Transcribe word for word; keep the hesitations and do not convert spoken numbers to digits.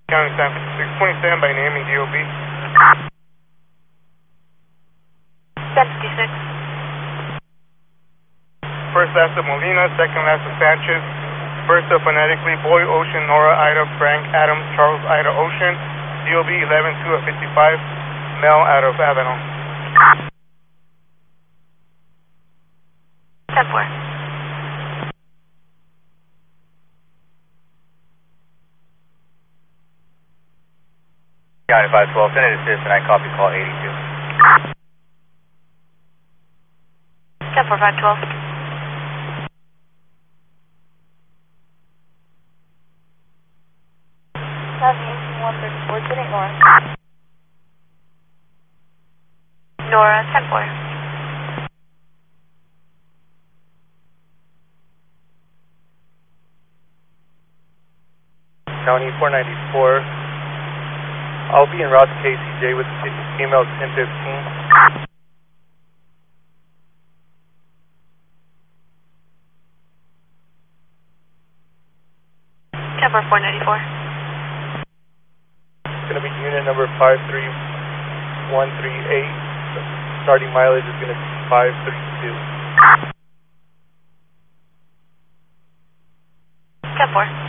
County San six twenty-seven by name and D O B. ten fifty-six. First last of Molina, second last of Sanchez. First up phonetically, Boy, Ocean, Nora, Ida, Frank, Adams, Charles, Ida, Ocean. D O B eleven two of fifty-five, Mel out of Avenel. ten four. County five twelve, send it assist and I copy call eighty-two. ten four five twelve. seven one thirty-four, send it Nora. Nora, ten four. County four ninety-four. I'll be en route to K C J with female ten fifteen. ten four four ninety-four. It's going to be unit number five three one three eight. Starting mileage is going to be five three two. ten four.